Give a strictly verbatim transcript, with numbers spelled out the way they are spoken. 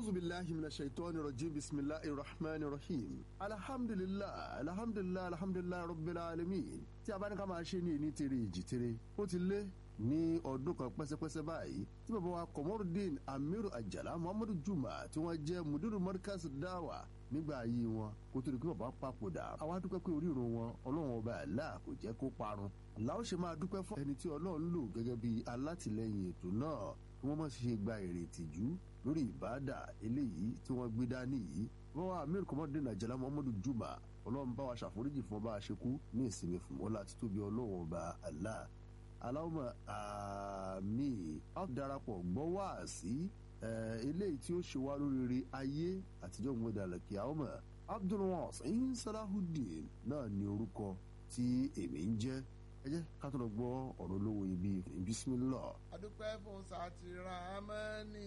أعوذ بالله من الشيطان الرجيم بسم الله الرحمن الرحيم الحمد لله الحمد لله الحمد لله رب العالمين tí a bá ní ká máa ṣe ní ní tere ìjì tere ó ti lé ní ọdún kan pẹ́sẹ́pẹ́sẹ́ báyìí tí bàbá wa Komorudeen Amiru Ajala Muhammadu Juma tí wọ́n jẹ́ mudiru Markaz Dawa nígbà ayé wọn kó tó di pé bàbá papòdà àwa dúpẹ́ pé orírun wọn ọlọ́run ọba Allah kò jẹ́ kó parun làwọn ṣe máa dúpẹ́ fún ẹni tí ọlọ́run lò gẹ́gẹ́ bí alátìlẹyìn ètò náà kí wọ́n má ṣe gba èrè ìtìjú lórí ìbáàdà eléyìí tí wọ́n gbé dání yìí wọ́n wá Amiru Komorudeen Ajala Muhammadu Juma ọlọ́run bá wa ṣàforíjì fún ọba àṣekú ní ìsinmi fún wọn láti tóbi ọlọ́run ọba Allah aláwọ̀ àmì àdarapọ̀ gbọ́ wá sí eléyìí tí ó ṣe wá lóríire ayé àtijọ́ gbọ́dọ̀ kí àwọn ọmọ Abdulwasin Salahuddin náà ní orúkọ tí èmi ń jẹ́ ẹ jẹ́ ká tó lọ gbọ́ ọ̀rọ̀ olówó ibi bismillah. adúpẹ́ fún sátìrámẹ́nì